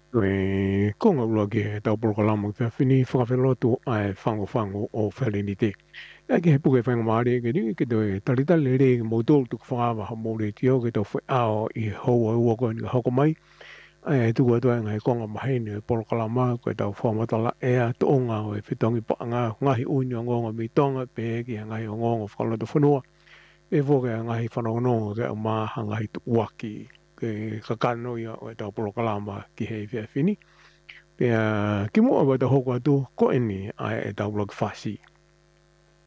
Ko ngā ua ke tau polokalama ke whini whakawhirotu ai whango o wharenite. Ia ke he puke whainga maare ke ringi ke toi taritale re ke mōtoro tuku whakawa ha mōre tio ke tau whi ao I hou ua koe ni ka hoko mai. Ai tuku atua ngai konga mahene polokalama ke tau whamatala ea toonga o e whitongi pa ngahi uni o ngonga mi tonga pe ki ngai o ngonga whakaloto whanua. E whoke ngai whanonga ke o maha ngai tu waki ke kakano ia o e tau polokalama ki hei whia whini. Pea ki mua wa te hoko atu ko eni ai e tau blog whasi.